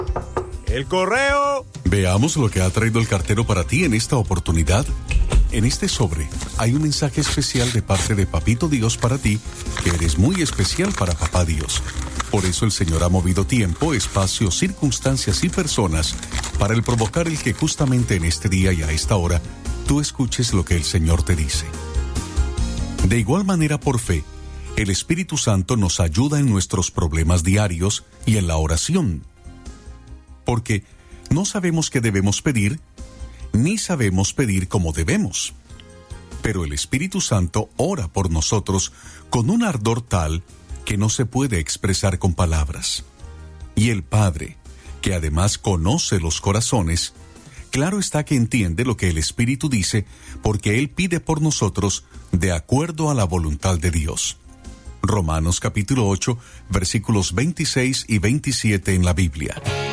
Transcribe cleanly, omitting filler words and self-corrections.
¡El correo! Veamos lo que ha traído el cartero para ti en esta oportunidad. En este sobre hay un mensaje especial de parte de Papito Dios para ti, que eres muy especial para Papá Dios. Por eso el Señor ha movido tiempo, espacio, circunstancias y personas para el provocar el que justamente en este día y a esta hora tú escuches lo que el Señor te dice. De igual manera, por fe, el Espíritu Santo nos ayuda en nuestros problemas diarios y en la oración. Porque no sabemos qué debemos pedir, ni sabemos pedir como debemos. Pero el Espíritu Santo ora por nosotros con un ardor tal que no se puede expresar con palabras. Y el Padre, que además conoce los corazones, claro está que entiende lo que el Espíritu dice, porque Él pide por nosotros de acuerdo a la voluntad de Dios. Romanos capítulo 8, versículos 26 y 27 en la Biblia.